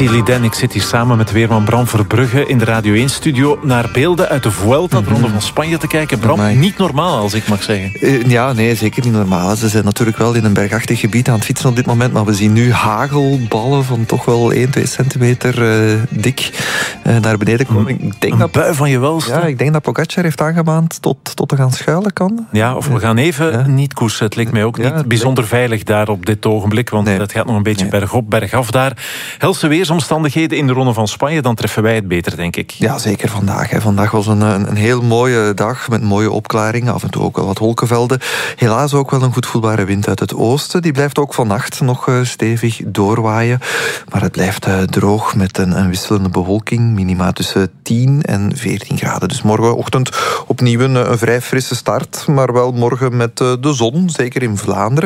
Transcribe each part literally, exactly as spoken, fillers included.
Steely Dan, ik zit hier samen met weerman Bram Verbrugge in de Radio één-studio naar beelden uit de Vuelta, de Ronde van Spanje te kijken. Bram, Amai. Niet normaal, als ik mag zeggen. Uh, ja, nee, zeker niet normaal. Ze zijn natuurlijk wel in een bergachtig gebied aan het fietsen op dit moment, maar we zien nu hagelballen van toch wel één, twee centimeter uh, dik uh, naar beneden komen. Ik denk een dat, bui van je welste. Ja, ik denk dat Pogacar heeft aangemaand tot, tot te gaan schuilen kan. Ja, of we gaan even ja. niet koersen. Het lijkt mij ook ja, niet bijzonder veilig daar op dit ogenblik, want nee. het gaat nog een beetje nee. bergop, bergaf daar. Helse weersomstandigheden in de Ronde van Spanje, dan treffen wij het beter, denk ik. Ja, zeker vandaag. Hè. Vandaag was een, een, een heel mooie dag met mooie opklaringen, af en toe ook wel wat wolkenvelden. Helaas ook wel een goed voelbare wind uit het oosten. Die blijft ook vannacht nog uh, stevig doorwaaien. Maar het blijft uh, droog met een, een wisselende bewolking. Minima tussen tien en veertien graden. Dus morgenochtend opnieuw een, een vrij frisse start. Maar wel morgen met uh, de zon, zeker in Vlaanderen.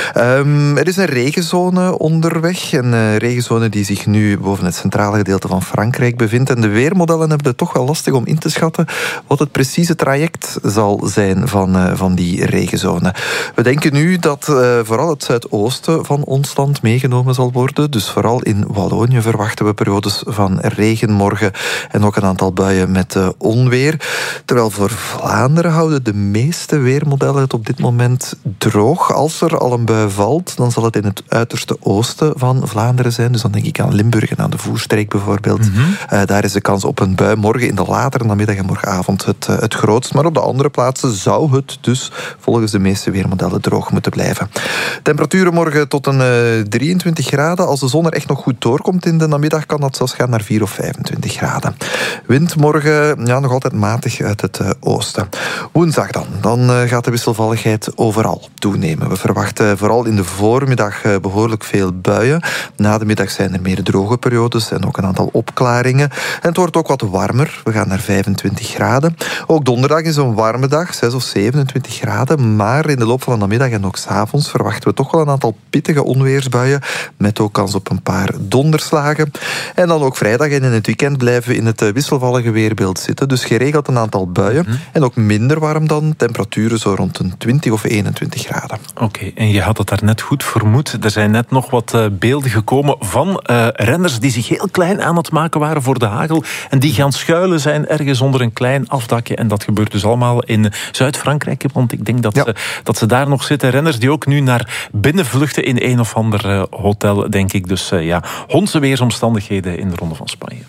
Um, er is een regenzone onderweg. Een uh, regenzone die zich nu boven het centrale gedeelte van Frankrijk bevindt. En de weermodellen hebben het toch wel lastig om in te schatten wat het precieze traject zal zijn van, uh, van die regenzone. We denken nu dat uh, vooral het zuidoosten van ons land meegenomen zal worden. Dus vooral in Wallonië verwachten we periodes van regen morgen en ook een aantal buien met uh, onweer. Terwijl voor Vlaanderen houden de meeste weermodellen het op dit moment droog. Als er al een bui valt, dan zal het in het uiterste oosten van Vlaanderen zijn. Dus dan denk ik aan Limburg en aan de Voerstreek bijvoorbeeld. Mm-hmm. Uh, daar is de kans op een bui morgen in de latere namiddag en morgenavond het, uh, het grootst. Maar op de andere plaatsen zou het dus volgens de meeste weermodellen droog moeten blijven. Temperaturen morgen tot een uh, drieëntwintig graden. Als de zon er echt nog goed doorkomt in de namiddag, kan dat zelfs gaan naar vier of vijfentwintig graden. Wind morgen ja, nog altijd matig uit het uh, oosten. Woensdag dan. Dan uh, gaat de wisselvalligheid overal toenemen. We verwachten vooral in de voormiddag uh, behoorlijk veel buien. Na de middag zijn er meer droge periodes en ook een aantal opklaringen. En het wordt ook wat warmer. We gaan naar vijfentwintig graden. Ook donderdag is een warme dag, zes of zevenentwintig graden. Maar in de loop van de namiddag en ook 's avonds verwachten we toch wel een aantal pittige onweersbuien. Met ook kans op een paar donderslagen. En dan ook vrijdag en in het weekend blijven we in het wisselvallige weerbeeld zitten. Dus geregeld een aantal buien. Mm-hmm. En ook minder warm dan. Temperaturen zo rond een twintig of eenentwintig graden. Oké, okay, en je had het daarnet goed vermoed. Er zijn net nog wat uh, beelden gekomen van uh, renners die zich heel klein aan het maken waren voor de hagel. En die gaan schuilen zijn ergens onder een klein afdakje. En dat gebeurt dus allemaal in Zuid-Frankrijk. Want ik denk dat, ja. ze, dat ze daar nog zitten. Renners die ook nu naar binnen vluchten in een of ander uh, hotel, denk ik. Dus uh, ja, hondse weersomstandigheden in de Ronde van Spanje.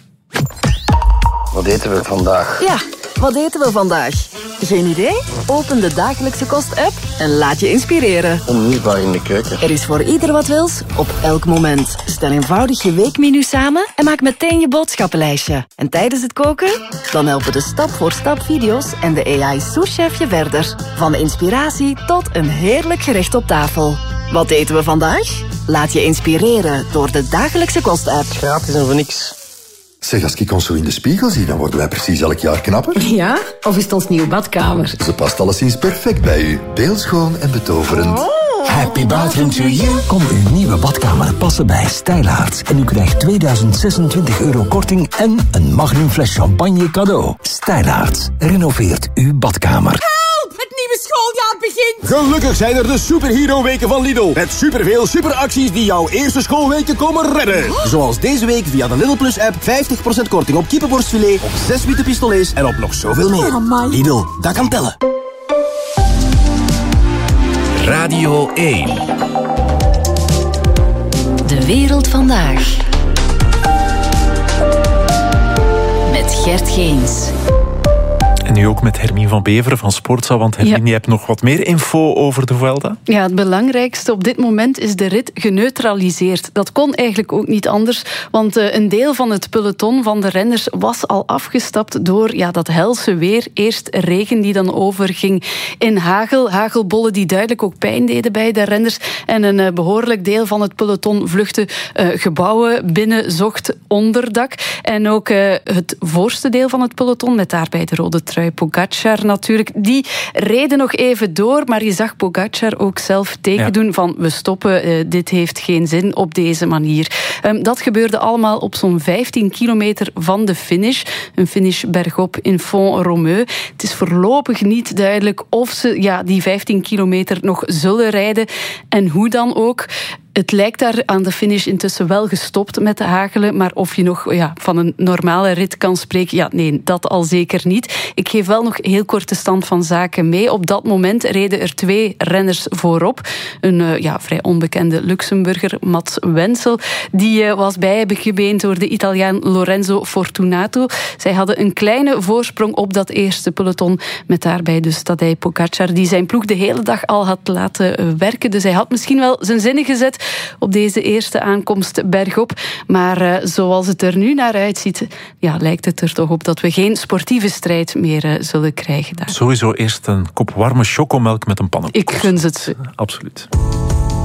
Wat eten we vandaag? Ja, wat eten we vandaag? Geen idee? Open de Dagelijkse Kost-app en laat je inspireren. Onmisbaar in de keuken. Er is voor ieder wat wils, op elk moment. Stel eenvoudig je weekmenu samen en maak meteen je boodschappenlijstje. En tijdens het koken? Dan helpen de stap-voor-stap video's en de A I-souschef je verder. Van inspiratie tot een heerlijk gerecht op tafel. Wat eten we vandaag? Laat je inspireren door de Dagelijkse Kost-app. Gratis en voor niks. Zeg, als ik ons zo in de spiegel zie, dan worden wij precies elk jaar knapper. Ja? Of is het ons nieuwe badkamer? Ze past alleszins perfect bij u. Beeldschoon en betoverend. Oh. Happy bathroom to you. Kom uw nieuwe badkamer passen bij Stijlaarts. En u krijgt tweeduizend zesentwintig euro korting en een magnum fles champagne cadeau. Stijlaarts renoveert uw badkamer. Het nieuwe schooljaar begint! Gelukkig zijn er de Superhero-weken van Lidl. Met superveel superacties die jouw eerste schoolweken komen redden. Oh. Zoals deze week via de Lidl Plus-app vijftig procent korting op kippenborstfilet, op zes witte pistolets en op nog zoveel meer. Oh, Lidl, dat kan tellen. Radio één. De wereld vandaag. Met Gert Geens. En nu ook met Hermine van Beveren van Sportza. Want Hermine, ja. je hebt nog wat meer info over de Vuelta. Ja, het belangrijkste op dit moment is de rit geneutraliseerd. Dat kon eigenlijk ook niet anders. Want uh, een deel van het peloton van de renners was al afgestapt door ja, dat helse weer. Eerst regen die dan overging in hagel. Hagelbollen die duidelijk ook pijn deden bij de renners. En een uh, behoorlijk deel van het peloton vluchtte uh, gebouwen binnen, zocht onderdak. En ook uh, het voorste deel van het peloton, met daarbij de rode trui Pogacar natuurlijk, die reden nog even door, maar je zag Pogacar ook zelf teken ja. doen van we stoppen, uh, dit heeft geen zin op deze manier. Um, dat gebeurde allemaal op zo'n vijftien kilometer van de finish. Een finish bergop in Font-Romeu. Het is voorlopig niet duidelijk of ze ja, die vijftien kilometer nog zullen rijden en hoe dan ook. Het lijkt daar aan de finish intussen wel gestopt met de hagelen, maar of je nog ja, van een normale rit kan spreken, ja, nee, dat al zeker niet. Ik geef wel nog heel kort de stand van zaken mee. Op dat moment reden er twee renners voorop. Een uh, ja, vrij onbekende Luxemburger, Mats Wenzel, die uh, was bijgebeend door de Italiaan Lorenzo Fortunato. Zij hadden een kleine voorsprong op dat eerste peloton, met daarbij dus Tadej Pogačar, die zijn ploeg de hele dag al had laten werken. Dus hij had misschien wel zijn zinnen gezet op deze eerste aankomst bergop. Maar uh, zoals het er nu naar uitziet, ja, lijkt het er toch op dat we geen sportieve strijd meer uh, zullen krijgen daar. Sowieso eerst een kop warme chocomelk met een pannenkoek. Ik gun het. Absoluut.